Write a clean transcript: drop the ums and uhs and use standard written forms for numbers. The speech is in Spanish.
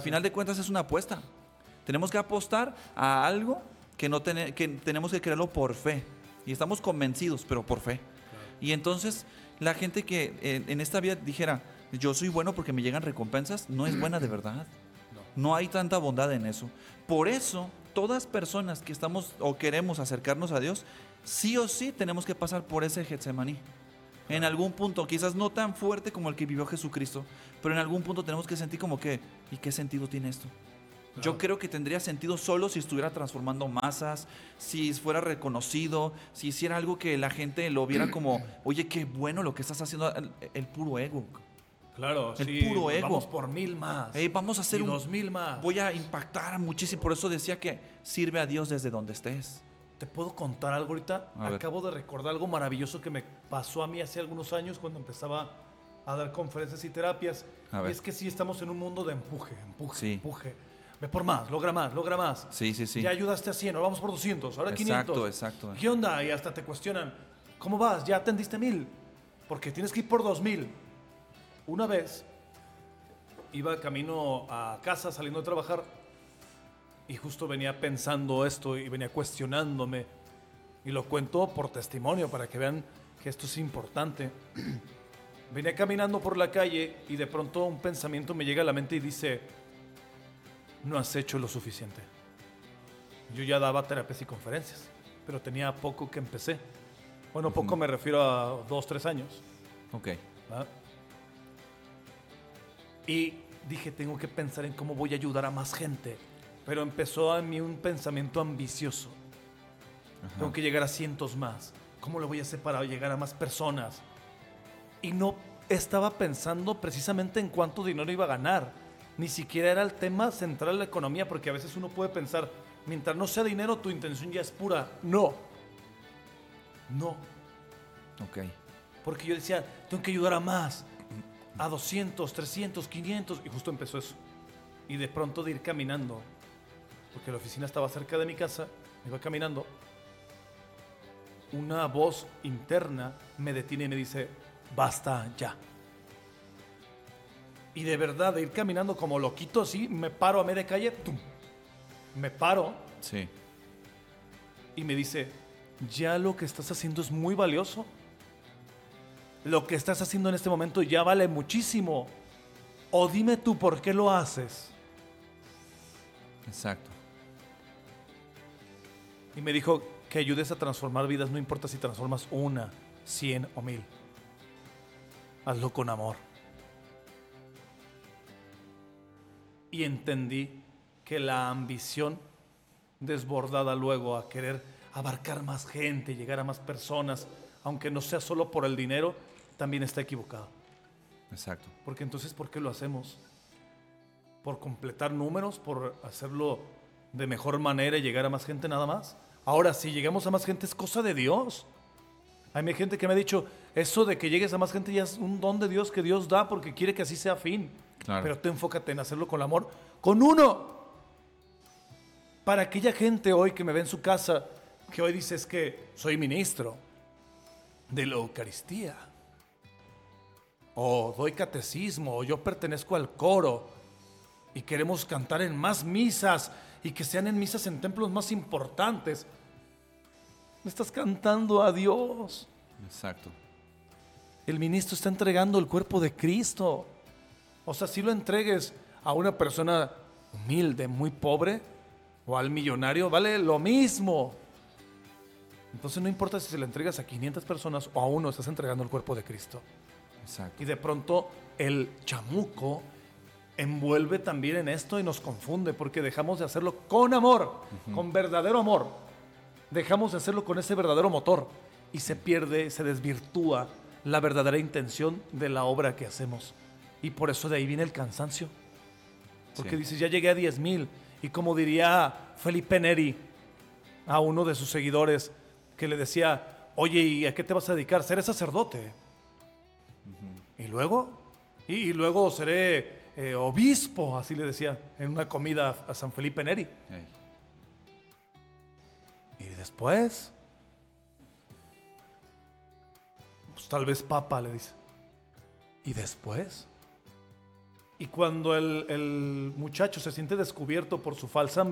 final de cuentas es una apuesta. Tenemos que apostar a algo que tenemos que creerlo por fe. Y estamos convencidos, pero por fe. Y entonces la gente que en esta vida dijera, yo soy bueno porque me llegan recompensas, no es buena de verdad. No hay tanta bondad en eso. Por eso, todas personas que estamos o queremos acercarnos a Dios, sí o sí tenemos que pasar por ese Getsemaní. En algún punto, quizás no tan fuerte como el que vivió Jesucristo, pero en algún punto tenemos que sentir como que, ¿y qué sentido tiene esto? Yo creo que tendría sentido solo si estuviera transformando masas, si fuera reconocido, si hiciera algo que la gente lo viera como, oye, qué bueno lo que estás haciendo, el puro ego. Claro, el sí, puro ego. Vamos por 1000 más. Vamos a hacer y 2000 más. Voy a impactar muchísimo. Por eso decía que sirve a Dios desde donde estés. ¿Te puedo contar algo ahorita? Acabo de recordar algo maravilloso que me pasó a mí hace algunos años cuando empezaba a dar conferencias y terapias. Y es que sí, estamos en un mundo de empuje. Ve por más, logra más. Sí. Ya ayudaste a 100, ahora vamos por 200, ahora 500. Exacto. ¿Qué onda? Y hasta te cuestionan, ¿cómo vas? Ya atendiste 1000, porque tienes que ir por 2000. Una vez iba camino a casa saliendo de trabajar y justo venía pensando esto y venía cuestionándome, y lo cuento por testimonio para que vean que esto es importante. Venía caminando por la calle y de pronto un pensamiento me llega a la mente y dice, no has hecho lo suficiente. Yo ya daba terapias y conferencias, pero tenía poco que empecé. Bueno, poco me refiero a 2-3 años. Ok. ¿Va? Y dije, tengo que pensar en cómo voy a ayudar a más gente. Pero empezó a mí un pensamiento ambicioso. Tengo que llegar a cientos más. ¿Cómo lo voy a hacer para llegar a más personas? Y no estaba pensando precisamente en cuánto dinero iba a ganar. Ni siquiera era el tema central de la economía, porque a veces uno puede pensar, mientras no sea dinero, tu intención ya es pura. No. Ok. Porque yo decía, tengo que ayudar a más. A 200, 300, 500. Y justo empezó eso. Y de pronto de ir caminando, porque la oficina estaba cerca de mi casa, me iba caminando, una voz interna me detiene y me dice, basta ya. Y de verdad, de ir caminando como loquito así, me paro a media calle, ¡tum! Me paro. Sí. Y me dice, ya lo que estás haciendo es muy valioso. Lo que estás haciendo en este momento ya vale muchísimo. O dime tú por qué lo haces. Exacto. Y me dijo que ayudes a transformar vidas, no importa si transformas 1, 100 o 1000. Hazlo con amor. Y entendí que la ambición desbordada luego a querer abarcar más gente, llegar a más personas, aunque no sea solo por el dinero, también está equivocado. Exacto. Porque entonces, ¿por qué lo hacemos? ¿Por completar números? ¿Por hacerlo de mejor manera y llegar a más gente nada más? Ahora, si llegamos a más gente es cosa de Dios. Hay gente que me ha dicho, eso de que llegues a más gente ya es un don de Dios que Dios da porque quiere que así sea fin. Claro. Pero tú enfócate en hacerlo con amor, con uno. Para aquella gente hoy que me ve en su casa, que hoy dice es que soy ministro de la Eucaristía, o doy catecismo, o yo pertenezco al coro, y queremos cantar en más misas, y que sean en misas en templos más importantes. Me estás cantando a Dios. Exacto. El ministro está entregando el cuerpo de Cristo. O sea, si lo entregues a una persona humilde, muy pobre, o al millonario, vale lo mismo. Entonces no importa si se le entregas a 500 personas o a uno, estás entregando el cuerpo de Cristo. Exacto. Y de pronto el chamuco envuelve también en esto y nos confunde porque dejamos de hacerlo con amor, con verdadero amor. Dejamos de hacerlo con ese verdadero motor y se pierde, se desvirtúa la verdadera intención de la obra que hacemos. Y por eso de ahí viene el cansancio. Porque dices, ya llegué a 10,000. Y como diría Felipe Neri a uno de sus seguidores, que le decía, oye, ¿y a qué te vas a dedicar? Seré sacerdote. ¿Y luego? Y luego seré obispo, así le decía en una comida a San Felipe Neri. Y después, pues tal vez papa, le dice. ¿Y después? Y cuando el muchacho se siente descubierto por su falsa